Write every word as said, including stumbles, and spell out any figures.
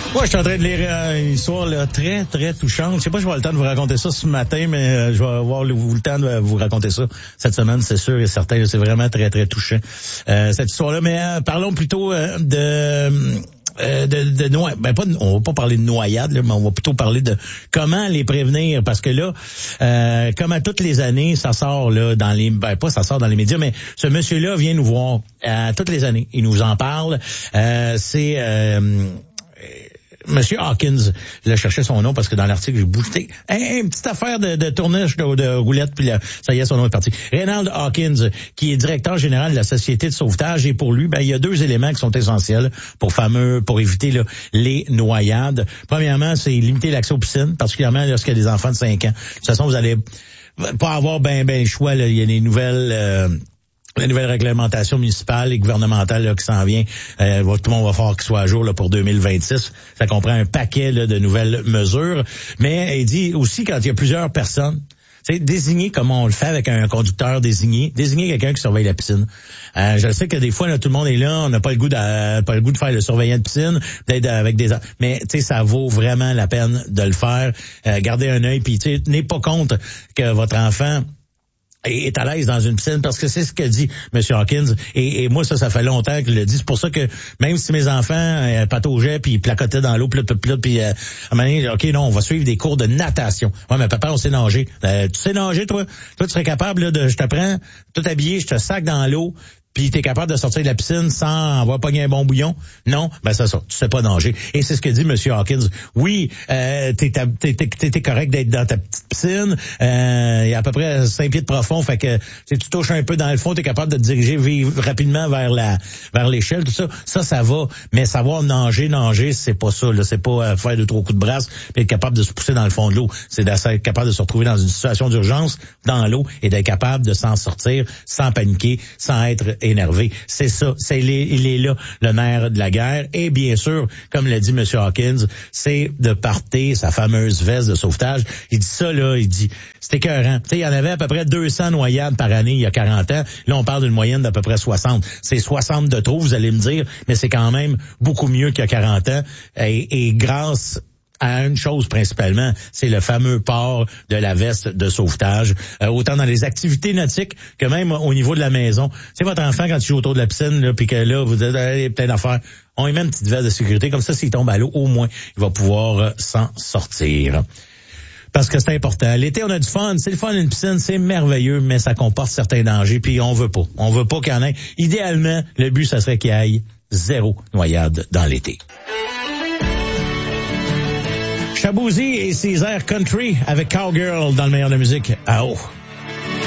Moi, je suis en train de lire euh, une histoire là, très, très touchante. Je sais pas si je vais avoir le temps de vous raconter ça ce matin, mais euh, je vais avoir le, le temps de vous raconter ça cette semaine, c'est sûr et certain. C'est vraiment très, très touchant, euh, cette histoire-là. Mais euh, parlons plutôt euh, de... Euh, de, de noix, ben pas, on va pas parler de noyade, là, mais on va plutôt parler de comment les prévenir, parce que là, euh, comme à toutes les années, ça sort là dans les, ben pas ça sort dans les médias, mais ce monsieur-là vient nous voir euh, toutes les années, il nous en parle. Euh, c'est euh, Monsieur Hawkins, je cherchais son nom parce que dans l'article, j'ai boosté une un petite affaire de, de tournage de, de roulette, puis là, ça y est, son nom est parti. Reynald Hawkins, qui est directeur général de la Société de sauvetage, et pour lui, ben il y a deux éléments qui sont essentiels pour fameux, pour éviter là, les noyades. Premièrement, c'est limiter l'accès aux piscines, particulièrement lorsqu'il y a des enfants de cinq ans. De toute façon, vous allez pas avoir ben ben le choix, là. Il y a des nouvelles... Euh, la nouvelle réglementation municipale et gouvernementale là, qui s'en vient, euh, tout le monde va falloir qu'il soit à jour là, pour deux mille vingt-six. Ça comprend un paquet là, de nouvelles mesures. Mais il dit aussi, quand il y a plusieurs personnes, c'est désigner comme on le fait avec un conducteur désigné, désigner quelqu'un qui surveille la piscine. Euh, je sais que des fois, là, tout le monde est là, on n'a pas le goût de, pas le goût de faire le surveillant de piscine, peut-être avec des, mais tu sais, ça vaut vraiment la peine de le faire. Euh, gardez un œil, puis tu sais, tenez pas compte que votre enfant est à l'aise dans une piscine, parce que c'est ce que dit M. Hawkins, et, et moi ça ça fait longtemps que je le dis. C'est pour ça que même si mes enfants euh, pataugeaient puis placotaient dans l'eau, plut, plut, plut, puis euh, à un moment donné, ok non, on va suivre des cours de natation. Ouais, mais papa, on sait nager. Euh, tu sais nager, toi? Toi, tu serais capable là, de, je te prends, tout habillé, je te sac dans l'eau, puis t'es capable de sortir de la piscine sans avoir pogné un bon bouillon? Non, ben c'est ça, tu sais pas nager. Et c'est ce que dit M. Hawkins. Oui, euh, t'es, t'es, t'es, t'es correct d'être dans ta petite piscine, euh, il y a à peu près cinq pieds de profond, fait que tu touches un peu dans le fond, t'es capable de te diriger vivre rapidement vers la vers l'échelle, tout ça, ça, ça va. Mais savoir nager, nager, c'est pas ça, là, c'est pas euh, faire deux, trois coups de brasse, puis être capable de se pousser dans le fond de l'eau. C'est d'être capable de se retrouver dans une situation d'urgence dans l'eau et d'être capable de s'en sortir sans paniquer, sans être énervé. C'est ça. C'est, il, est, il est là, le nerf de la guerre. Et bien sûr, comme l'a dit M. Hawkins, c'est de porter sa fameuse veste de sauvetage. Il dit ça, là, il dit, c'est écœurant. Tu sais, il y en avait à peu près deux cents noyades par année il y a quarante ans. Là, on parle d'une moyenne d'à peu près soixante. C'est soixante de trop, vous allez me dire, mais c'est quand même beaucoup mieux qu'il y a quarante ans. Et, et grâce à une chose principalement, c'est le fameux port de la veste de sauvetage, euh, autant dans les activités nautiques que même au niveau de la maison. C'est votre enfant quand il joue autour de la piscine, là, puis que là, vous dites, il y a plein d'affaires. On lui met une petite veste de sécurité, comme ça, s'il tombe à l'eau, au moins, il va pouvoir euh, s'en sortir. Parce que c'est important. L'été, on a du fun. C'est le fun d'une piscine, c'est merveilleux, mais ça comporte certains dangers, puis on veut pas. On veut pas qu'il y en ait. Idéalement, le but, ça serait qu'il y ait zéro noyade dans l'été. Shaboozey et ses airs country avec Cowgirl dans le meilleur de la musique. Ah oh!